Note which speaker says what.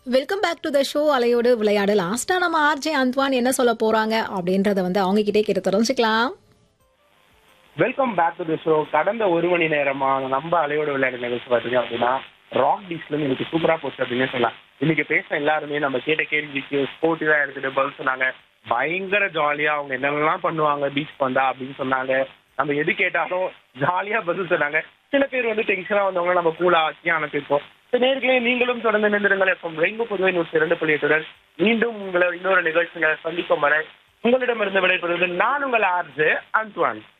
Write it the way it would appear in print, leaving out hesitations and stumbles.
Speaker 1: Welcome back to the show அலையோடு விளையாடு. லாஸ்டா நம்ம ஆர்ஜே அந்த்வான் என்ன சொல்ல போறாங்க அப்படின்றத அவங்க கிட்டே கேட்டு தெரிஞ்சுக்கலாம்.
Speaker 2: Welcome back to the show. கடந்த ஒரு மணி நேரமா நம்ம அலையோட விளையாடு நிகழ்ச்சி பார்த்தீங்க அப்படின்னா ராக் பீச்ல இருந்து இன்னைக்கு சூப்பரா போச்சு அப்படின்னு சொல்லலாம். இன்னைக்கு பேச எல்லாருமே நம்ம கேட்ட கேள்விக்கு ஸ்போர்ட்டிவா எடுத்துட்டு பதில் சொன்னாங்க. பயங்கர ஜாலியா அவங்க என்னென்னலாம் பண்ணுவாங்க பீச் வந்தா அப்படின்னு சொன்னாங்க. நம்ம எது கேட்டாலும் ஜாலியா பதில் சொன்னாங்க. சில பேர் டென்ஷனா வந்தவங்க நம்ம கூலா ஆக்கி அனுப்பியிருப்போம். நேர்களே நீங்களும் தொடர்ந்து நினைந்திருங்கள். ரெயின்போ புதுவை 102.8 மீண்டும் உங்களை இன்னொரு நிகழ்ச்சிகளை சந்திக்கும் வரை உங்களிடமிருந்து விடைபெறுவது நான் உங்கள் ஆர்ஜே அந்த்வான்.